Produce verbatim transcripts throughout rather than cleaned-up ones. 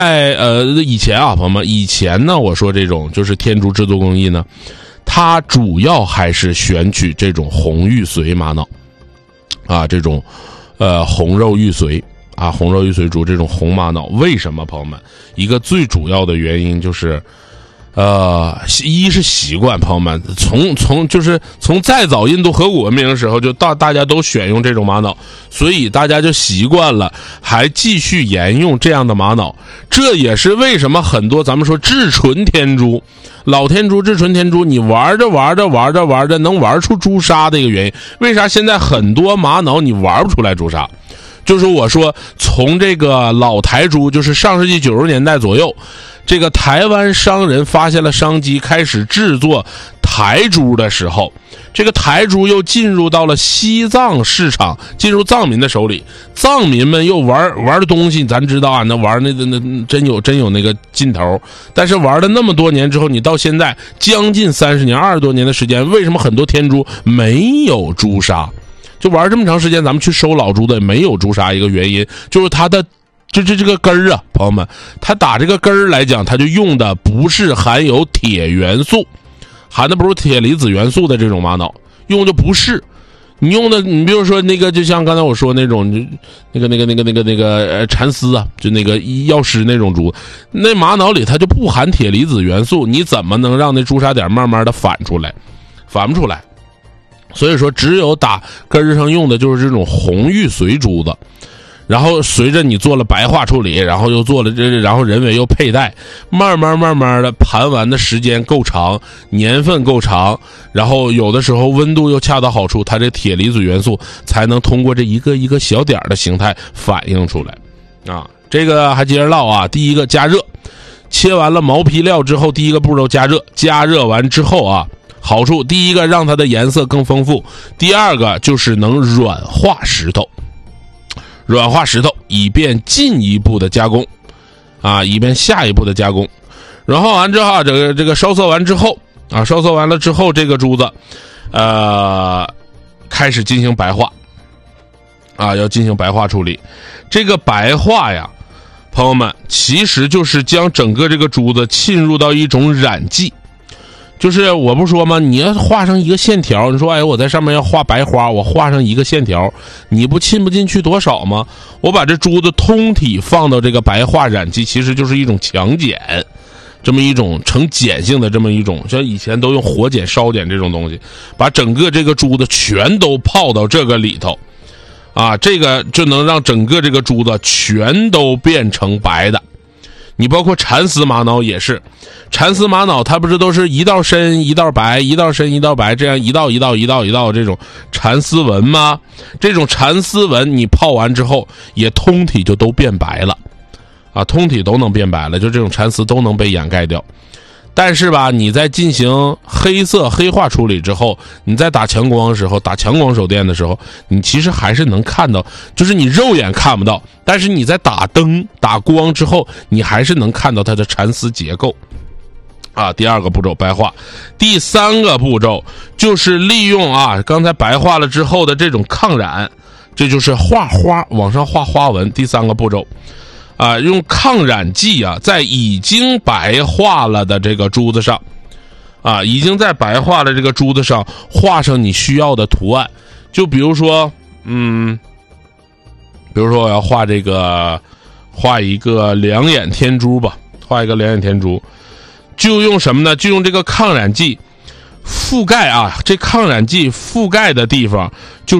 在呃以前啊，朋友们，以前呢，我说这种就是天竺制作工艺呢，它主要还是选取这种红玉髓玛瑙啊，这种呃红肉玉髓啊，红肉玉髓珠这种红玛瑙。为什么，朋友们？一个最主要的原因就是。呃，一是习惯，朋友们，从从就是从再早印度河谷文明的时候，就到大家都选用这种玛瑙，所以大家就习惯了，还继续沿用这样的玛瑙。这也是为什么很多咱们说至纯天珠、老天珠、至纯天珠，你玩着玩着玩着玩着能玩出朱砂的一个原因。为啥现在很多玛瑙你玩不出来朱砂？就是我说从这个老台珠，就是上世纪九十年代左右，这个台湾商人发现了商机，开始制作台珠的时候，这个台珠又进入到了西藏市场，进入藏民的手里。藏民们又玩玩的东西，咱知道啊，那玩那那那真有真有那个劲头。但是玩了那么多年之后，你到现在将近三十年、二十多年的时间，为什么很多天珠没有朱砂？就玩这么长时间，咱们去收老珠的没有朱砂，一个原因就是它的这这这个根儿啊，朋友们，它打这个根儿来讲，它就用的不是含有铁元素，含的不是铁离子元素的这种玛瑙，用的不是。你用的，你比如说那个，就像刚才我说那种，那个那个那个那个那个呃蚕丝啊，就那个药师那种珠，那玛瑙里它就不含铁离子元素，你怎么能让那朱砂点慢慢的反出来？反不出来。所以说只有打根儿上用的就是这种红玉髓珠子，然后随着你做了白化处理，然后又做了这，然后人为又佩戴，慢慢慢慢的盘完的时间够长，年份够长，然后有的时候温度又恰到好处，它这铁离子元素才能通过这一个一个小点的形态反映出来啊。这个还接着唠啊，第一个加热，切完了毛坯料之后，第一个步骤加热，加热完之后啊，好处第一个让它的颜色更丰富，第二个就是能软化石头，软化石头以便进一步的加工啊，以便下一步的加工。软化完之后啊，这个这个烧色完之后啊，烧色完了之后，这个珠子呃开始进行白化啊，要进行白化处理。这个白化呀，朋友们，其实就是将整个这个珠子浸入到一种染剂。就是我不说吗？你要画上一个线条，你说哎，我在上面要画白花，我画上一个线条，你不浸不进去多少吗？我把这珠子通体放到这个白化染剂，其实就是一种强碱，这么一种呈碱性的这么一种，像以前都用火碱、烧碱这种东西，把整个这个珠子全都泡到这个里头，啊，这个就能让整个这个珠子全都变成白的。你包括蚕丝玛瑙也是，蚕丝玛瑙它不是都是一道深一道白，一道深一道白，这样一道一道一道一道这种蚕丝纹吗？这种蚕丝纹你泡完之后也通体就都变白了啊，通体都能变白了，就这种蚕丝都能被掩盖掉。但是吧，你在进行黑色黑化处理之后，你在打强光的时候，打强光手电的时候，你其实还是能看到，就是你肉眼看不到，但是你在打灯打光之后，你还是能看到它的蚕丝结构啊。第二个步骤白化，第三个步骤就是利用啊刚才白化了之后的这种抗染，这就是画花，往上画花纹。第三个步骤啊，用抗染剂啊，在已经白化了的这个珠子上，啊，已经在白化了这个珠子上画上你需要的图案。就比如说，嗯，比如说我要画这个，画一个两眼天珠吧，画一个两眼天珠，就用什么呢？就用这个抗染剂覆盖啊，这抗染剂覆盖的地方就是，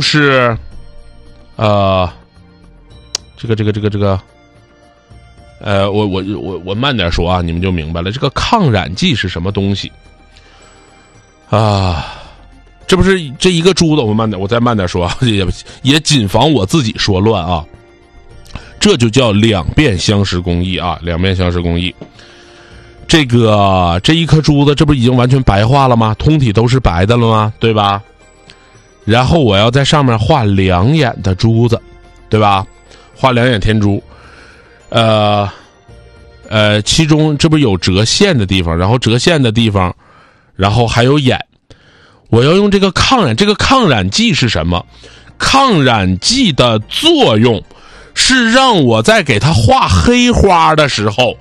呃，这个这个这个这个。呃，我我我我慢点说啊，你们就明白了。这个抗染剂是什么东西啊？这不是这一个珠子，我慢点，我再慢点说啊，也也谨防我自己说乱啊。这就叫两变相识工艺啊，两变相识工艺。这个这一颗珠子，这不已经完全白化了吗？通体都是白的了吗？对吧？然后我要在上面画两眼的珠子，对吧？画两眼天珠。呃，呃，其中这不有折线的地方，然后折线的地方，然后还有眼。我要用这个抗染，这个抗染剂是什么？抗染剂的作用是让我在给他画黑花的时候